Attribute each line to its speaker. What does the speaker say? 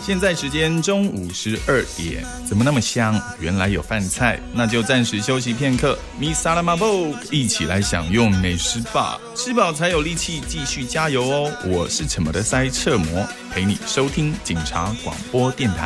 Speaker 1: 现在时间中午12点，怎么那么香？原来有饭菜，那就暂时休息片刻。Mi Salama Vogue， 一起来享用美食吧，吃饱才有力气继续加油哦。我是什么的塞彻摩，陪你收听警察广播电台。